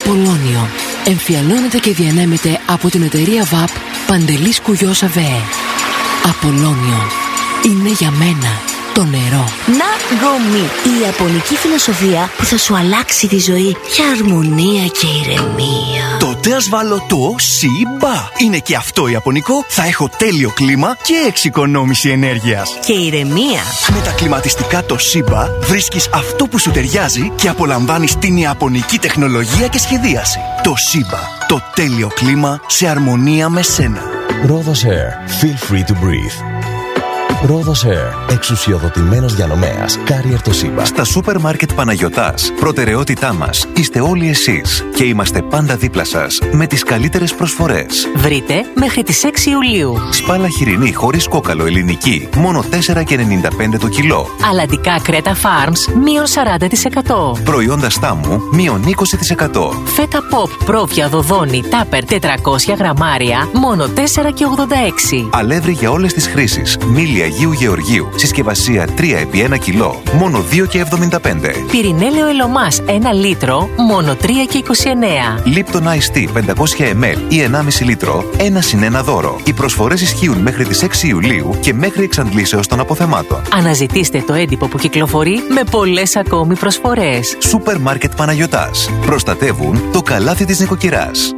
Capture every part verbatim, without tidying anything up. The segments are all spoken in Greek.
Απολώνιο. Εμφιαλώνεται και διανέμεται από την εταιρεία βαπ Παντελής Κουγιός ΑΒΕ. Απολώνιο. Είναι για μένα το νερό. Να γκομί. Η ιαπωνική φιλοσοφία που θα σου αλλάξει τη ζωή για αρμονία και ηρεμία. Τότε ας βάλω το Σιμπα. Είναι και αυτό ιαπωνικό. Θα έχω τέλειο κλίμα και εξοικονόμηση ενέργειας. Και ηρεμία. Με τα κλιματιστικά το Σιμπα βρίσκεις αυτό που σου ταιριάζει και απολαμβάνεις την ιαπωνική τεχνολογία και σχεδίαση. Το Σιμπα. Το τέλειο κλίμα σε αρμονία με σένα. Rhodos Air. Feel free to breathe. Rhodos Air. Εξουσιοδοτημένος διανομέας. Carrier Toshiba. Στα σούπερ μάρκετ Παναγιωτάς, προτεραιότητά μας είστε όλοι εσείς και είμαστε πάντα δίπλα σας με τις καλύτερες προσφορές. Βρείτε μέχρι τις έξι Ιουλίου. Σπάλα χοιρινή χωρίς κόκαλο ελληνική, μόνο τέσσερα και ενενήντα πέντε το κιλό. Αλλαντικά Κρέτα Farms, μείον σαράντα τοις εκατό. Προϊόντα στάμου, μείον είκοσι τοις εκατό. Φέτα Pop, πρόβια δοδόνη, τάπερ τετρακόσια γραμμάρια, μόνο τέσσερα και ογδόντα έξι. Αλεύρι για όλες τις χρήσεις, μήλι Αγίου Γεωργίου, συσκευασία τρία επί ένα κιλό, μόνο δύο και εβδομήντα πέντε. Πυρηνέλαιο Ελωμάς ένα λίτρο, μόνο τρία και είκοσι εννέα. Lipton Ice Tea πεντακόσια μιλιλίτρα ή ενάμιση λίτρο, ένα συν ένα δώρο. Οι προσφορές ισχύουν μέχρι τις έξι Ιουλίου και μέχρι εξαντλήσεως των αποθεμάτων. Αναζητήστε το έντυπο που κυκλοφορεί με πολλές ακόμη προσφορές. Σούπερ μάρκετ Παναγιωτάς. Προστατεύουν το καλάθι της νοικοκυράς.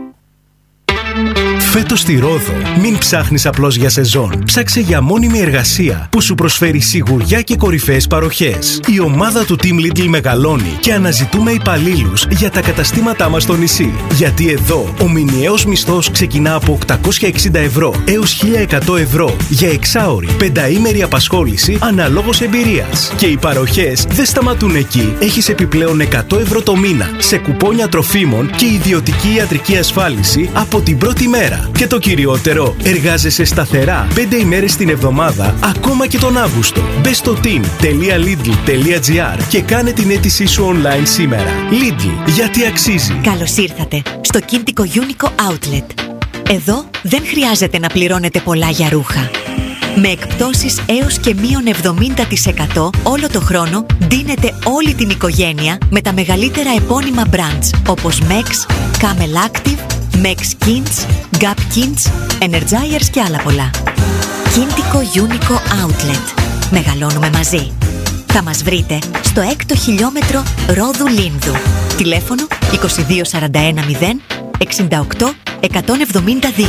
Φέτος στη Ρόδο, μην ψάχνεις απλώς για σεζόν. Ψάξε για μόνιμη εργασία που σου προσφέρει σιγουριά και κορυφαίες παροχές. Η ομάδα του Team Lidl μεγαλώνει και αναζητούμε υπαλλήλους για τα καταστήματά μας στο νησί. Γιατί εδώ ο μηνιαίος μισθός ξεκινά από οκτακόσια εξήντα ευρώ έως χίλια εκατό ευρώ για εξάωρη, πενταήμερη απασχόληση αναλόγως εμπειρίας. Και οι παροχές δεν σταματούν εκεί. Έχεις επιπλέον εκατό ευρώ το μήνα σε κουπόνια τροφίμων και ιδιωτική ιατρική ασφάλιση από την πρώτη μέρα. Και το κυριότερο, εργάζεσαι σταθερά πέντε ημέρες την εβδομάδα, ακόμα και τον Αύγουστο. Μπες στο team τελεία lidl τελεία gr και κάνε την αίτησή σου online σήμερα. Lidl, γιατί αξίζει. Καλώς ήρθατε στο Κίντικο Unico Outlet. Εδώ δεν χρειάζεται να πληρώνετε πολλά για ρούχα. Με εκπτώσεις έως και μείον εβδομήντα τοις εκατό όλο το χρόνο ντύνετε όλη την οικογένεια με τα μεγαλύτερα επώνυμα brands όπως Mex, Camel Active, Mex Kins, Gap Kins, Energizers και άλλα πολλά. Κίντικο Unico Outlet. Μεγαλώνουμε μαζί. Θα μας βρείτε στο έκτο χιλιόμετρο Ρόδου Λίνδου. Τηλέφωνο είκοσι δύο σαράντα ένα μηδέν εξήντα οκτώ εκατόν εβδομήντα δύο.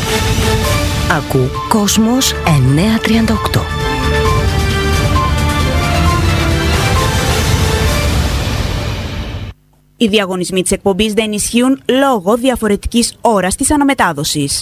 Ακού Κόσμος εννιακόσια τριάντα οκτώ. Οι διαγωνισμοί της εκπομπής δεν ισχύουν λόγω διαφορετικής ώρας της αναμετάδοσης.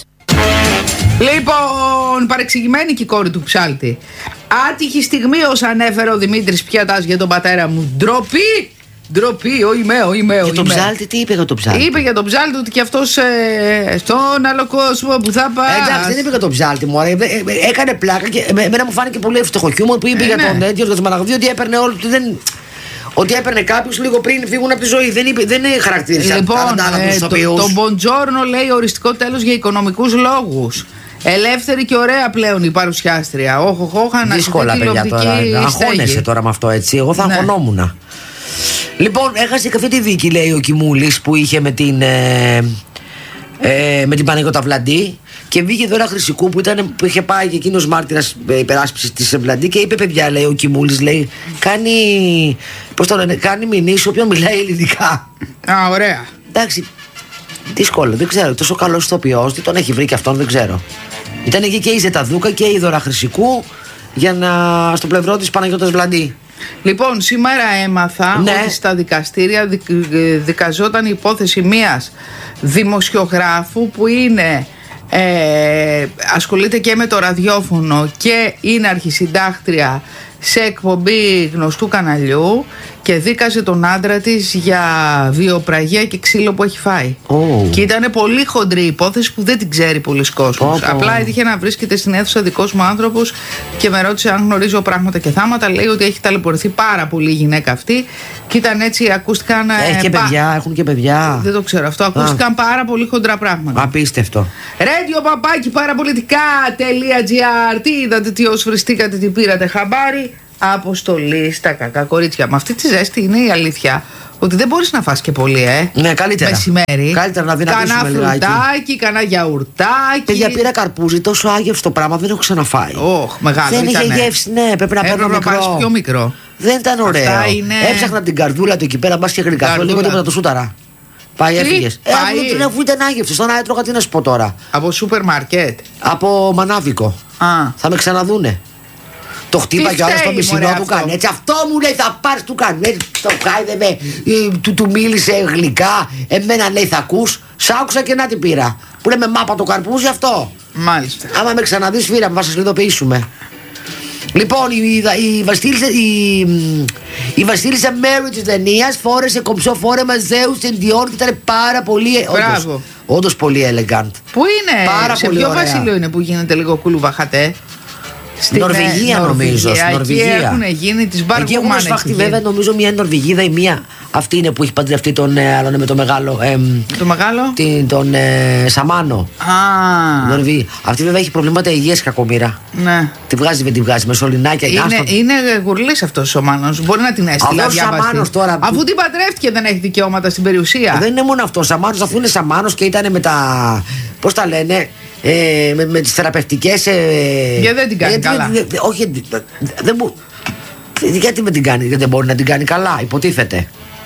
Λοιπόν, παρεξηγημένη και η κόρη του ψάλτη. Άτυχη στιγμή ως ανέφερε ο Δημήτρης Πιατάς για τον πατέρα μου. Ντροπή! Ντροπή, ο είμαι, ο είμαι. Για τον ψάλτη, τι είπε για τον ψάλτη? Είπε για τον ψάλτη ότι και αυτός ε, στον άλλο κόσμο που θα πάει. Ε, εντάξει, δεν είπε για τον ψάλτη μου. Ε, ε, ε, έκανε πλάκα και ε, εμένα μου φάνηκε πολύ εύστοχο χιούμορ που είπε ε, για ναι. τον Έντιο, για τον Μαναγωδί, ότι έπαιρνε όλο. Δεν... Ότι έπαιρνε κάποιους λίγο πριν φύγουν από τη ζωή. Δεν, είπε, δεν χαρακτήρισε λοιπόν, ε, το, το Μποντζόρνο λέει οριστικό τέλος για οικονομικούς λόγους. Ελεύθερη και ωραία πλέον η παρουσιάστρια. Όχι, όχι, δύσκολα παιδιά τώρα. Αγχώνεσαι τώρα με αυτό έτσι. Εγώ θα ναι. αγχωνόμουν. Λοιπόν, έχασε και αυτή τη δίκη, λέει ο Κιμούλης που είχε με την, ε, ε, με την Παναγιώτα Βλαντή. Και βγήκε τώρα Χρυσικού που, ήταν, που είχε πάει και εκείνος μάρτυρας υπεράσπισης της Βλαντή και είπε: παιδιά, λέει ο Κιμούλης, λέει, κάνει, πώς το λένε, κάνει μηνύσου όποιον μιλάει ελληνικά. Α, ωραία. Εντάξει, δύσκολο, δεν ξέρω. Τόσο καλός ηθοποιός, τι τον έχει βρει και αυτόν, δεν ξέρω. Ήταν εκεί και η Ζεταδούκα και η Δώρα Χρυσικού για να, στο πλευρό της Παναγιώτας Βλαντή. Λοιπόν, σήμερα έμαθα ναι. ότι στα δικαστήρια δικ, δικαζόταν η υπόθεση μίας δημοσιογράφου που είναι ε, ασχολείται και με το ραδιόφωνο και είναι αρχισυντάκτρια σε εκπομπή γνωστού καναλιού και δίκασε τον άντρα της για βιοπραγία και ξύλο που έχει φάει. Oh. Και ήταν πολύ χοντρή υπόθεση που δεν την ξέρει πολλοί κόσμος. Oh. Απλά έτυχε να βρίσκεται στην αίθουσα δικός μου άνθρωπος και με ρώτησε αν γνωρίζω πράγματα και θάματα. Λέει ότι έχει ταλαιπωρηθεί πάρα πολύ η γυναίκα αυτή και ήταν έτσι, ακούστηκαν. Έχει και πα... παιδιά, έχουν και παιδιά. Δεν το ξέρω αυτό. Ακούστηκαν ah. πάρα πολύ χοντρά πράγματα. Απίστευτο. Radio παπάκι παραπολιτικά.gr. Τι είδατε, τι osφριστήκατε, τι πήρατε χαμπάρι? Αποστολή στα κακά κορίτσια. Με αυτή τη ζέστη είναι η αλήθεια ότι δεν μπορείς να φας και πολύ, ε. Ναι, καλύτερα. Μεσημέρι. Καλύτερα να δυναμίσουμε λιγάκι. Κανά φρουτάκι, κανά γιαουρτάκι. Παιδιά, πήρα καρπούζι, τόσο άγευστο πράγμα δεν έχω ξαναφάει. Ωχ, μεγάλο. Δεν ήτανε. είχε γεύση, ναι, πρέπει να παίρνω μικρό. Να πιο μικρό. Δεν ήταν ωραίο. Είναι... Έψαχνα την καρδούλα του εκεί πέρα, μπα και γλυκαθό, λίγο τίποτα το σούταρα. Πάει, έφυγε. Ε, αφού ήταν άγευστο, τώρα έτρωγα, τι να σου πω τώρα. Από σούπερ μάρκετ. Από μανάβικο. Α. Θα με ξαναδούνε. Το χτύπα και ο άλλος στο μισινό του κάνει. Έτσι, αυτό μου λέει θα πάρεις, του κάνει. Έτσι, το χάιδευε, του, του μίλησε γλυκά. Εμένα λέει θα ακούς. Σ' άκουσα και να την πήρα. Που λέμε μάπα το καρπούζι αυτό. Μάλιστα. Άμα με ξαναδείς φίλα, θα σας ειδοποιήσουμε. Λοιπόν, η, η, βασίλισσα, η, η βασίλισσα Μέρι της Δανίας φόρεσε κομψό φόρεμα Zeus and Dior και ήταν πάρα πολύ. Μπράβο. Όντως πολύ elegant. Πού είναι, πάρα σε πολύ ποιο ωραία. βασίλειο είναι που γίνεται λίγο κουλουβαχατέ? Στην Νορβηγία, νομίζω. Στην Νορβηγία. Εκεί έχουν γίνει τις μπαρκούμαν. Εκεί έχουν σφαχτεί βέβαια, νομίζω μία Νορβηγίδα ή μία. Αυτή είναι που έχει παντρευτεί τον ε, άλλον με το μεγάλο. Ε, το μεγάλο? Την, τον ε, Σαμάνο. Α. Νορβηγία. Αυτή βέβαια έχει προβλήματα υγείας, κακομοίρα. Ναι. Τη βγάζει, δεν τη βγάζει με σωληνάκια. Είναι, άστον... είναι γουρλής αυτός ο Σαμάνος. Μπορεί να την έστειλε. Τώρα... Αφού την παντρεύτηκε, δεν έχει δικαιώματα στην περιουσία. Δεν είναι μόνο αυτό. Ο Σαμάνος, αφού είναι Σαμάνος και ήταν με τα. Πώς τα λένε. Ε, με, με τις θεραπευτικές ε, γιατί δεν την κάνει ε, καλά δε, δε, όχι δεν μου γιατί με την κάνει, γιατί δεν μπορεί να την κάνει καλά, υποτίθεται.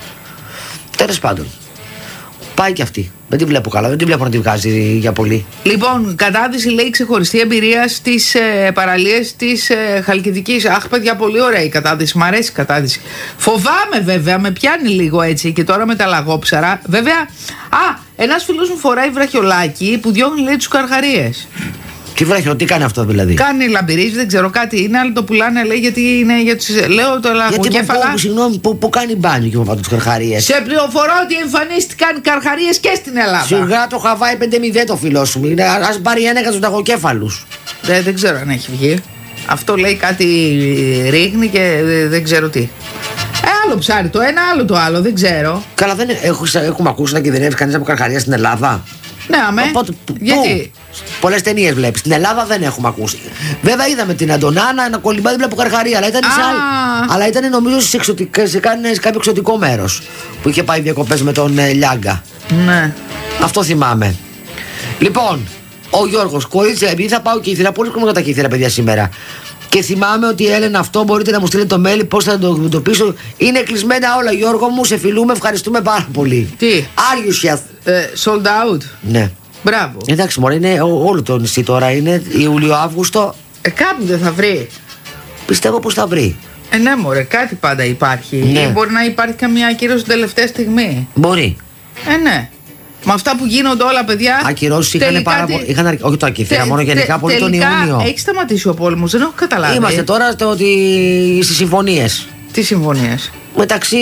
Τέλος πάντων, πάει και αυτή. Δεν την βλέπω καλά, δεν την βλέπω να την βγάζει για πολύ. Λοιπόν, κατάδυση λέει ξεχωριστή εμπειρία στις ε, παραλίες της ε, Χαλκιδικής. Αχ, παιδιά, πολύ ωραία η κατάδυση. Μ' αρέσει η κατάδυση. Φοβάμαι βέβαια, με πιάνει λίγο έτσι και τώρα με τα λαγόψαρα. Βέβαια, α, ένας φίλος μου φοράει βραχιολάκι που διώχνει λέει τους καρχαρίες. Τι βράχιο, τι κάνει αυτό δηλαδή? Κάνει λαμπυρίζει, δεν ξέρω κάτι είναι, αλλά το πουλάνε λέει γιατί είναι για τους. Λέω το λαγοκέφαλα. Γιατί συγγνώμη, που, που κάνει μπάνιο και μου βάλει τους καρχαρίες. Σε πληροφορώ ότι εμφανίστηκαν καρχαρίες και στην Ελλάδα. Σιγά το Χαβάη πέντε μηδέν το φίλο σου. Ας πάρει ένα για τους λαγοκέφαλους. Δεν, δεν ξέρω αν έχει βγει. Αυτό λέει κάτι ρίχνει και δεν, δεν ξέρω τι. Ε, άλλο ψάρι το ένα, άλλο το άλλο, δεν ξέρω. Καλά, δεν έχω, έχουμε ακούσει να κινδυνεύει κανείς από καρχαρία στην Ελλάδα. Ναι, αμέ. Οπότε, γιατί? Πολλές ταινίες βλέπεις. Στην Ελλάδα δεν έχουμε ακούσει. Βέβαια είδαμε την Αντωνάνα να κολυμπάει δίπλα από καρχαρία, αλλά ήταν, σε άλλη, αλλά ήταν νομίζω σε, εξωτικά, σε κάποιο εξωτικό μέρος που είχε πάει διακοπές με τον ε, Λιάγκα. Ναι. Αυτό θυμάμαι. Λοιπόν, ο Γιώργος, κορίτσια, επειδή θα πάω κύθυρα, πολύ κόσμο κατά κύθυρα, παιδιά, σήμερα. Και θυμάμαι ότι η Έλενα αυτό μπορείτε να μου στείλετε το mail, πώς θα το αντιμετωπίσω. Είναι κλεισμένα όλα, Γιώργο μου, σε φιλούμε, ευχαριστούμε πάρα πολύ. Τι? Άριουσια. Ε, sold out. Ναι. Μπράβο. Εντάξει, μωρέ, είναι ό, όλο το νησί τώρα, είναι Ιούλιο-Αύγουστο. Ε, κάπου δεν θα βρει. Πιστεύω πως θα βρει. Ε, ναι, μωρέ, κάτι πάντα υπάρχει. Ναι. Ή μπορεί να υπάρχει καμία ακύρωση την τελευταία στιγμή. Μπορεί. Ε, ναι. Με αυτά που γίνονται όλα, παιδιά. Ακυρώσεις είχαν πάρα πολύ. Είχαν... Όχι το ακυθήρα, μόνο γενικά πολύ τον Ιούνιο. Έχει σταματήσει ο πόλεμος, δεν έχω καταλάβει. Είμαστε τώρα στο ότι... στις συμφωνίες. Τι συμφωνίες? Μεταξύ.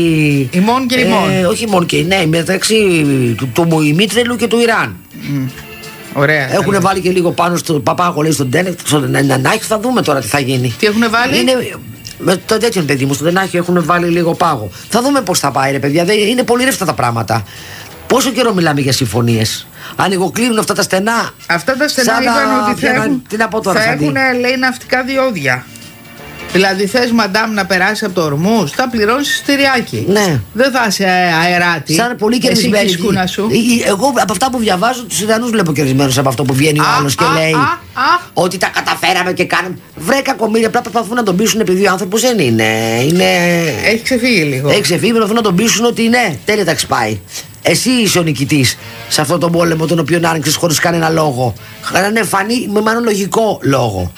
Ημών και ημών. Ε, όχι ημών και ναι, μεταξύ του, του Μουημίτρελου και του Ιράν. Mm. Ωραία. Έχουν βάλει και λίγο πάνω στο Παπάγο, λέει στον Τένεκ, στον Νανάχη. Θα δούμε τώρα τι θα γίνει. Τι έχουν βάλει? Είναι, με το τέτοιο παιδί μου, στον Τενάχη έχουν βάλει λίγο πάγο. Θα δούμε πώς θα πάει, ρε παιδιά. Είναι πολύ ρεύστα τα πράγματα. Πόσο καιρό μιλάμε για συμφωνίες? Ανοιγοκλίνουν αυτά τα στενά. Αυτά τα στενά είπαν ότι θα έχουν, τι να πω τώρα, θα έχουν λέει ναυτικά διόδια. Δηλαδή θες μαντάμ να περάσει από το Ορμούζ, θα πληρώνεις εισιτηριάκι. Ναι. Δεν θα είσαι αεράτη. Σαν πολύ κερδισμένοι. Σου. Εγώ από αυτά που διαβάζω τους Ιδανούς βλέπω κερδισμένους από αυτό που βγαίνει ο άλλος και α, λέει α, α. ότι τα καταφέραμε και κάναμε. Βρε κακομοίρια, απλά προσπαθούν να τον πείσουν επειδή ο άνθρωπος δεν είναι. είναι... Έχει ξεφύγει λίγο. Έχει ξεφύγει, προσπαθούν να τον πείσουν ότι ναι, τέλεια τα ξυπάει. Εσύ είσαι ο νικητής σε αυτόν τον πόλεμο τον οποίο άνοιξες χωρίς κανένα λόγο. Έναν εμφανή με μάλλον λογικό λόγο.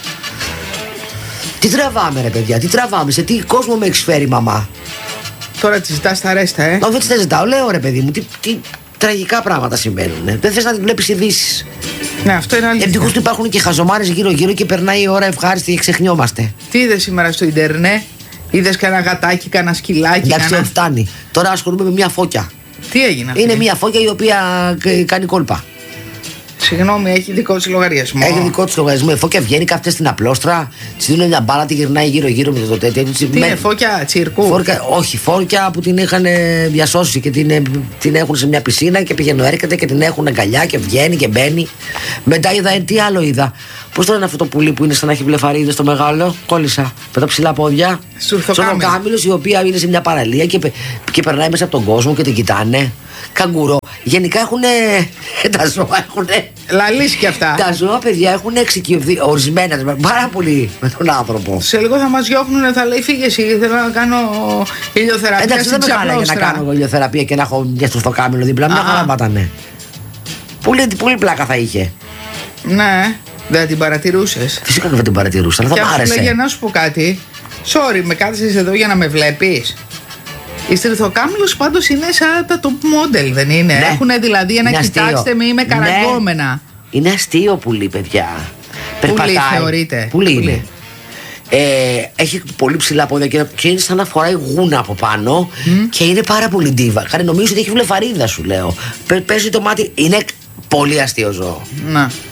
Τι τραβάμε, ρε παιδιά, τι τραβάμε, σε τι κόσμο με έχεις φέρει, μαμά? Τώρα τη ζητάς τα ρέστα, ε. Όχι, δεν τη ζητάω, λέω ρε παιδί μου, τι, τι τραγικά πράγματα συμβαίνουν. Ε. Δεν θες να βλέπεις ειδήσεις. Ναι, αυτό είναι αλήθεια. Ευτυχώς υπάρχουν και χαζομάρες γύρω-γύρω και περνάει η ώρα ευχάριστη και ξεχνιόμαστε. Τι είδες σήμερα στο Ιντερνετ? Είδες κανένα γατάκι, κανένα σκυλάκι? Εντάξει, κανένα... φτάνει. Τώρα ασχολούμαι με μια φώκια. Τι έγινε αυτή? Είναι μια φώκια η οποία κάνει κόλπα. Συγγνώμη, έχει δικό της λογαριασμό. Έχει δικό της λογαριασμό. Η Φώκια βγαίνει, κάθεται στην απλόστρα, της δίνουν μια μπάλα, τη γυρνάει γύρω-γύρω με το τέτοιο. Τι με... είναι, Φώκια τσιρκού? Φόρκα, όχι, Φώκια που την είχαν διασώσει και την, την έχουν σε μια πισίνα και πηγαίνω έρχεται και την έχουν αγκαλιά και βγαίνει και μπαίνει. Μετά είδα, τι άλλο είδα. Πώς το λένε αυτό το πουλί που είναι σαν να έχει βλεφαρίδες στο μεγάλο? Κόλλησα. Με τα ψηλά πόδια. Σουρθοκάμιλος, η οποία είναι σε μια παραλία και, και περνάει μέσα από τον κόσμο και την κοιτάνε. Καγκουρό. Γενικά έχουν. Τα ζώα έχουν. Λαλείς και αυτά. Τα ζώα, παιδιά, έχουν εξοικειωθεί. Ορισμένα πάρα πολύ με τον άνθρωπο. Σε λίγο θα μας διώχνουν, θα λέει φύγε εσύ. Θέλω να κάνω ηλιοθεραπεία. Εντάξει, δεν με χάλαγε να κάνω ηλιοθεραπεία και να έχω μια στουρθοκάμιλο δίπλα. Μια χαρά πατάνε. Πολύ, πολύ πλάκα θα είχε. Ναι. Δεν την παρατηρούσες? Φυσικά και δεν την παρατηρούσα, αλλά θα μ' άρεσε. Και λέγε να σου πω κάτι. Sorry, με κάθεσες εδώ για να με βλέπεις. Οι στριθοκάμιλος πάντως είναι σαν τα top model, δεν είναι? Ναι. Έχουν δηλαδή ένα κοιτάξτε με, είμαι καραγκόμενα. Ναι. Είναι αστείο πουλί, παιδιά. Πουλί θεωρείται. Πουλί είναι. Ε, έχει πολύ ψηλά πόδια και είναι σαν να φοράει γούνα από πάνω mm. και είναι πάρα πολύ ντίβα. Κάνει νομίζω ότι έχει βλεφαρίδα, σου λέω. Παίζει το μάτι. Είναι πολύ αστείο ζώο. Να.